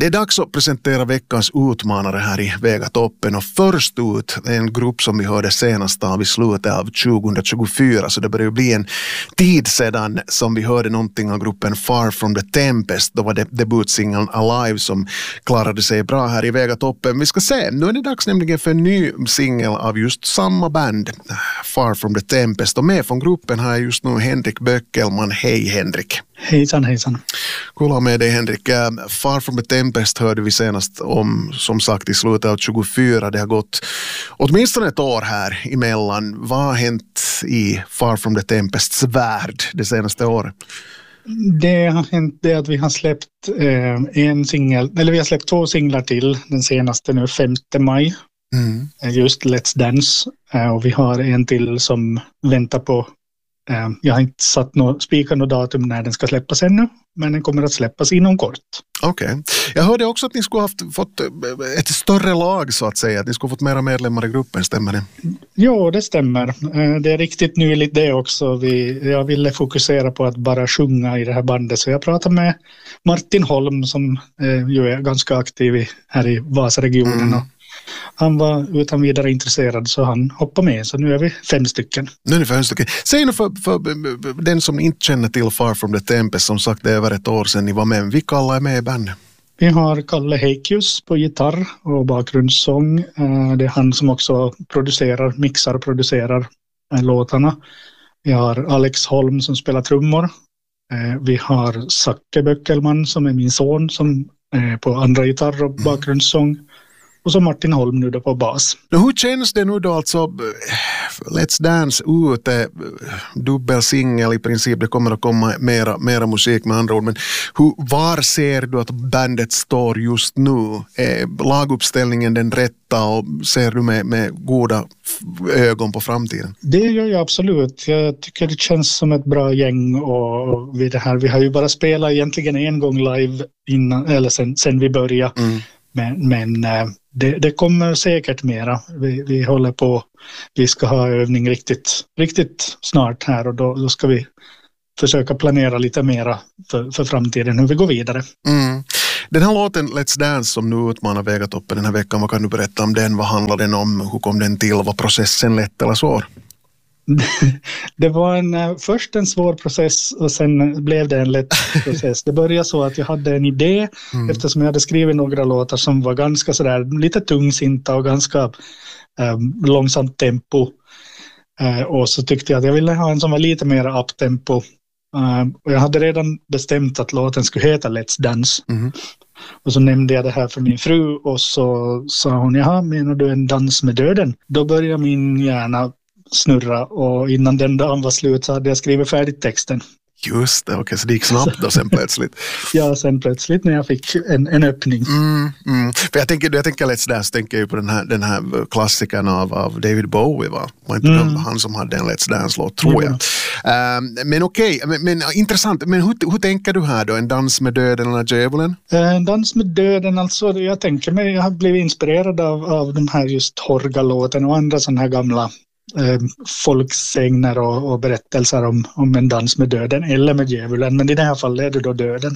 Det är dags att presentera veckans utmanare här i Vegatoppen, och först ut är en grupp som vi hörde senast av i slutet av 2024, så det börjar bli en tid sedan som vi hörde någonting av gruppen Far from the Tempest. Då var det debutsingeln Alive som klarade sig bra här i Vegatoppen. Vi ska se, nu är det dags nämligen för en ny singel av just samma band, Far from the Tempest, och med från gruppen har jag just nu Henrik Böckelman. Hej Henrik. Hejsan, hejsan. Kul med dig Henrik. Far from the Tempest hörde vi senast om, som sagt, i slutet av 24. Det har gått åtminstone ett år här emellan. Vad har hänt i Far from the Tempests värld det senaste året? Det har hänt det att vi har släppt en singel, eller vi har släppt 2 singlar till. Den senaste nu 5 maj. Just Let's Dance. Och vi har en till som väntar på. Jag har inte spikat något datum när den ska släppas ännu, men den kommer att släppas inom kort. Okej. Jag hörde också att ni skulle ha fått ett större lag så att säga, att ni skulle ha fått mera medlemmar i gruppen, stämmer det? Ja, det stämmer. Det är riktigt nyligt det också. Jag ville fokusera på att bara sjunga i det här bandet, så jag pratade med Martin Holm som ju är ganska aktiv här i Vasaregionen och han var utan vidare intresserad, så han hoppade med. Så nu är vi 5 stycken. Nu är ni 5 stycken. Säg nu för den som inte känner till Far from the Tempest, som sagt det är över ett år sedan ni var med. Vilka alla är med i bandet? Vi har Kalle Heikius på gitarr och bakgrundssång. Det är han som också mixar och producerar låtarna. Vi har Alex Holm som spelar trummor. Vi har Zacke Böckelman som är min son som är på andra gitarr och bakgrundssång. Och så Martin Holm nu då på bas. Hur känns det nu då alltså? Let's Dance ute, dubbelsingel i princip, det kommer att komma mera musik med andra ord, men var ser du att bandet står just nu? Är laguppställningen den rätta och ser du med goda ögon på framtiden? Det gör jag absolut. Jag tycker det känns som ett bra gäng och vi har ju bara spelat egentligen en gång live innan, eller sen vi började. Men det kommer säkert mera. Vi håller på. Vi ska ha övning riktigt snart här, och då ska vi försöka planera lite mera för framtiden, hur vi går vidare. Den här låten Let's Dance som nu utmanar Vegatoppen den här veckan, vad kan du berätta om den? Vad handlar den om? Hur kom den till? Var processen lätt eller svår? Det var först en svår process och sen blev det en lätt process. Det började så att jag hade en idé eftersom jag hade skrivit några låtar som var ganska sådär lite tungsinta och ganska långsamt tempo. Och så tyckte jag att jag ville ha en som var lite mer uptempo. Och jag hade redan bestämt att låten skulle heta Let's Dance. Och så nämnde jag det här för min fru och så sa hon, jaha, menar du en dans med döden? Då började min hjärna snurra, och innan den dagen var slut så hade jag skrivit färdigt texten. Just det, okej, så det gick snabbt då sen plötsligt. Ja, sen plötsligt när jag fick en öppning. För jag tänker Let's Dance, tänker ju på den här klassikern av David Bowie, va? Var inte det han som hade en Let's Dance-låt, tror jag. Men okej, men intressant. Men hur tänker du här då? En dans med döden eller djävulen? En dans med döden, alltså jag tänker mig, jag har blivit inspirerad av de här just Horga-låten och andra sådana här gamla folksägner och berättelser om en dans med döden eller med djävulen, men i det här fallet är det då döden.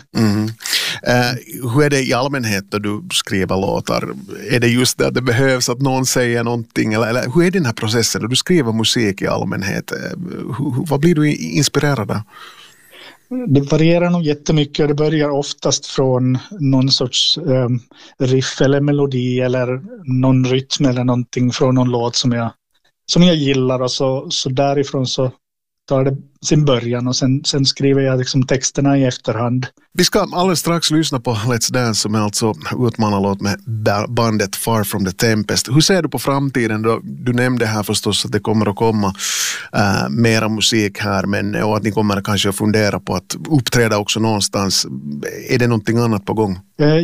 Hur är det i allmänhet då du skriver låtar? Är det just det att det behövs att någon säger någonting, eller hur är den här processen då du skriver musik i allmänhet? Vad blir du inspirerad av? Det varierar nog jättemycket. Det börjar oftast från någon sorts riff eller melodi eller någon rytm eller någonting från någon låt som jag gillar, och så därifrån så tar det sin början och sen skriver jag liksom texterna i efterhand. Vi ska alldeles strax lyssna på Let's Dance som är alltså utmanarlåt med bandet Far from the Tempest. Hur ser du på framtiden då? Du nämnde här förstås att det kommer att komma mera musik här, och att ni kommer kanske att fundera på att uppträda också någonstans. Är det någonting annat på gång?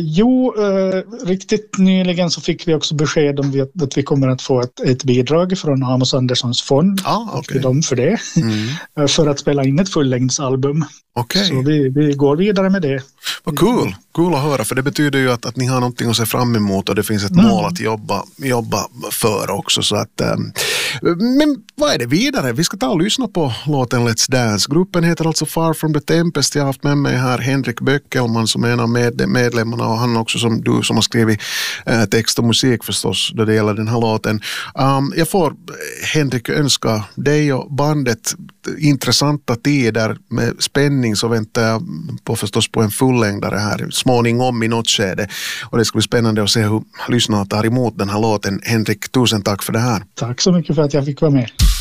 Riktigt nyligen så fick vi också besked om att vi kommer att få ett bidrag från Amos Anderssons fond. Okay. Dem för det. För att spela in ett fullängdsalbum. Okay. Så vi går vidare med det. Vad cool. Kul att höra, för det betyder ju att ni har någonting att se fram emot och det finns ett mål att jobba för också. Så att, men vad är det vidare? Vi ska ta och lyssna på låten Let's Dance. Gruppen heter alltså Far From The Tempest. Jag har haft med mig här Henrik Böckelman som är en av medlemmarna, och han också som du som har skrivit text och musik förstås då det gäller den här låten. Jag får, Henrik, önska dig och bandet intressanta tider. Med spänning så väntar jag förstås på en fullängdare här småningom i något skede, och det ska bli spännande att se hur lyssnarna tar emot den här låten. Henrik, tusen tack för det här. Tack så mycket för att jag fick vara med.